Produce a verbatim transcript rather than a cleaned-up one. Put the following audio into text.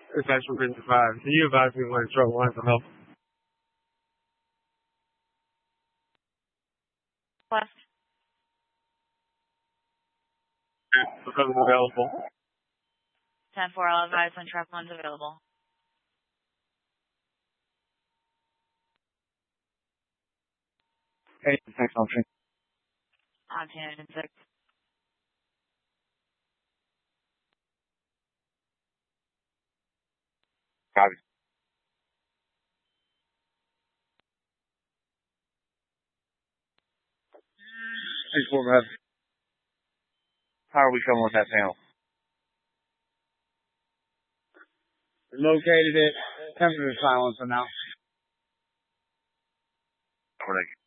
It's actually written to five. Can you advise me when Truck One for help? West. Because it's available. ten four, I'll advise when Truck One's available. Hey, thanks, Officer. On ten six. Copy. Six four, have. How are we coming with that panel? Located it. Temperature silence for now. Correct.